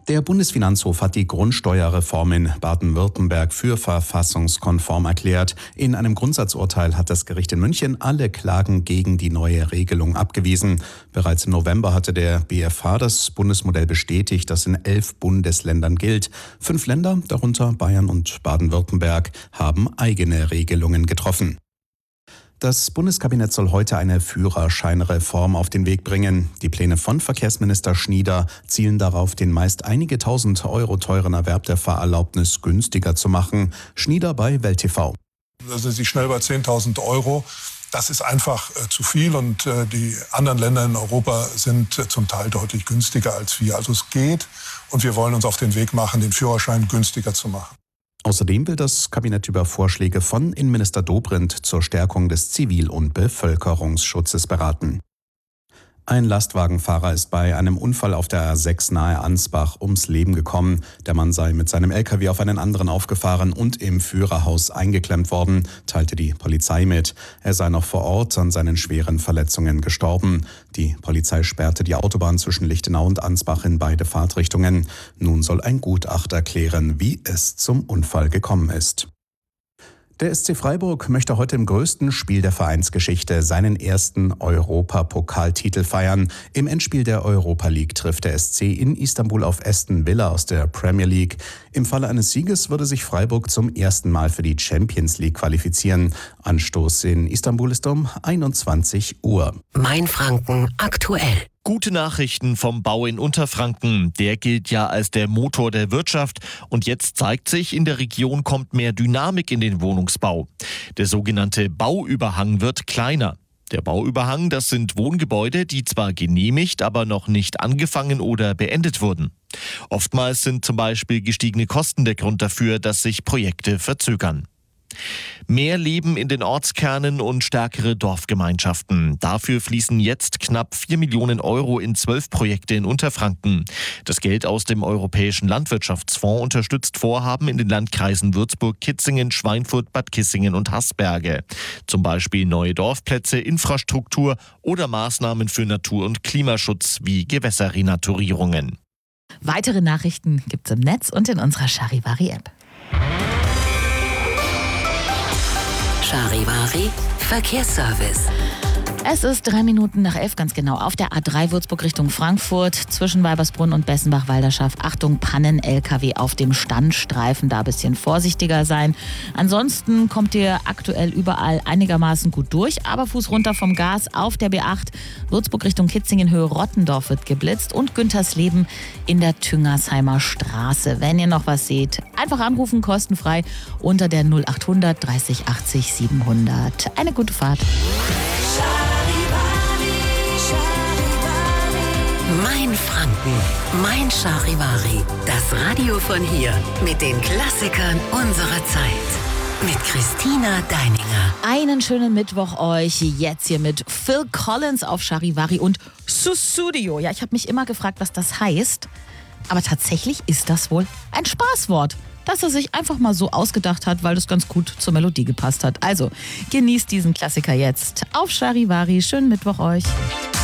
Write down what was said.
Der Bundesfinanzhof hat die Grundsteuerreform in Baden-Württemberg für verfassungskonform erklärt. In einem Grundsatzurteil hat das Gericht in München alle Klagen gegen die neue Regelung abgewiesen. Bereits im November hatte der BfH das Bundesmodell bestätigt, das in 11 Bundesländern gilt. 5 Länder, darunter Bayern und Baden-Württemberg, haben eigene Regelungen getroffen. Das Bundeskabinett soll heute eine Führerscheinreform auf den Weg bringen. Die Pläne von Verkehrsminister Schnieder zielen darauf, den meist einige tausend Euro teuren Erwerb der Fahrerlaubnis günstiger zu machen. Schnieder bei Welt TV. Da sind Sie schnell bei 10.000 Euro. Das ist einfach zu viel und die anderen Länder in Europa sind zum Teil deutlich günstiger als wir. Also es geht und wir wollen uns auf den Weg machen, den Führerschein günstiger zu machen. Außerdem will das Kabinett über Vorschläge von Innenminister Dobrindt zur Stärkung des Zivil- und Bevölkerungsschutzes beraten. Ein Lastwagenfahrer ist bei einem Unfall auf der A6 nahe Ansbach ums Leben gekommen. Der Mann sei mit seinem LKW auf einen anderen aufgefahren und im Führerhaus eingeklemmt worden, teilte die Polizei mit. Er sei noch vor Ort an seinen schweren Verletzungen gestorben. Die Polizei sperrte die Autobahn zwischen Lichtenau und Ansbach in beide Fahrtrichtungen. Nun soll ein Gutachter klären, wie es zum Unfall gekommen ist. Der SC Freiburg möchte heute im größten Spiel der Vereinsgeschichte seinen ersten Europapokaltitel feiern. Im Endspiel der Europa League trifft der SC in Istanbul auf Aston Villa aus der Premier League. Im Falle eines Sieges würde sich Freiburg zum ersten Mal für die Champions League qualifizieren. Anstoß in Istanbul ist um 21 Uhr. Mainfranken aktuell. Gute Nachrichten vom Bau in Unterfranken. Der gilt ja als der Motor der Wirtschaft. Und jetzt zeigt sich, in der Region kommt mehr Dynamik in den Wohnungsbau. Der sogenannte Bauüberhang wird kleiner. Der Bauüberhang, das sind Wohngebäude, die zwar genehmigt, aber noch nicht angefangen oder beendet wurden. Oftmals sind zum Beispiel gestiegene Kosten der Grund dafür, dass sich Projekte verzögern. Mehr Leben in den Ortskernen und stärkere Dorfgemeinschaften. Dafür fließen jetzt knapp 4 Millionen Euro in 12 Projekte in Unterfranken. Das Geld aus dem Europäischen Landwirtschaftsfonds unterstützt Vorhaben in den Landkreisen Würzburg, Kitzingen, Schweinfurt, Bad Kissingen und Haßberge. Zum Beispiel neue Dorfplätze, Infrastruktur oder Maßnahmen für Natur- und Klimaschutz wie Gewässerrenaturierungen. Weitere Nachrichten gibt's im Netz und in unserer Charivari-App. Charivari Verkehrsservice. Es ist 3 Minuten nach 11, ganz genau, auf der A3 Würzburg Richtung Frankfurt, zwischen Weibersbrunn und Bessenbach-Walderschaft. Achtung, Pannen-LKW auf dem Standstreifen, da ein bisschen vorsichtiger sein. Ansonsten kommt ihr aktuell überall einigermaßen gut durch, aber Fuß runter vom Gas auf der B8. Würzburg Richtung Kitzingen, Höhe Rottendorf wird geblitzt und Güntersleben in der Tüngersheimer Straße. Wenn ihr noch was seht, einfach anrufen, kostenfrei unter der 0800 30 80 700. Eine gute Fahrt. Mainfranken, mein Charivari. Das Radio von hier mit den Klassikern unserer Zeit. Mit Christina Deininger. Einen schönen Mittwoch euch. Jetzt hier mit Phil Collins auf Charivari und Sussudio. Ja, ich habe mich immer gefragt, was das heißt. Aber tatsächlich ist das wohl ein Spaßwort, das er sich einfach mal so ausgedacht hat, weil das ganz gut zur Melodie gepasst hat. Also, genießt diesen Klassiker jetzt auf Charivari. Schönen Mittwoch euch.